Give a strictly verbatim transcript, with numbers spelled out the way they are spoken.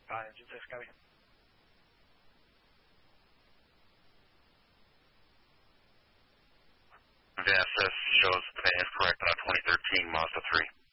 Uh, engine six, copy. V S S shows the van is correct on a twenty thirteen Mazda three.